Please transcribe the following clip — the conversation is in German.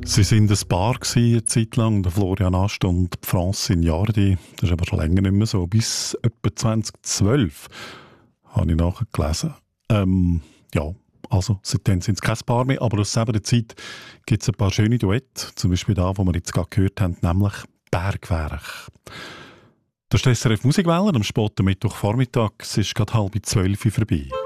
Sie sind ein Paar eine Zeit lang, der Florian Ast und die France Signardi. Das ist aber schon länger nicht mehr so. Bis etwa 2012 habe ich nachgelesen. Ja, also seitdem sind es kein Paar mehr. Aber aus selber Zeit gibt es ein paar schöne Duette. Zum Beispiel da, wo wir jetzt gerade gehört haben, nämlich «Bergwerk». Das ist die SRF Musikwelle am späten Mittwochvormittag. Es ist gerade 11:30 vorbei.